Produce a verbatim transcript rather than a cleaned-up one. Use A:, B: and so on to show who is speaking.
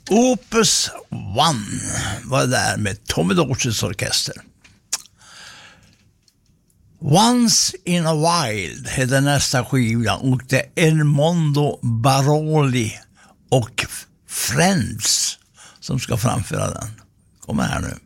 A: Opus One var där med Tommy Dorses orkester. Once in a Wild heter nästa skiva och det är Edmondo Baroli och Friends som ska framföra den. Kom här nu.